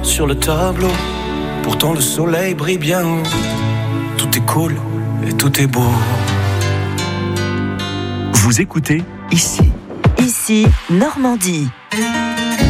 sur le tableau. Pourtant le soleil brille bien haut. Tout est cool et tout est beau. Vous écoutez Ici. Ici, Normandie.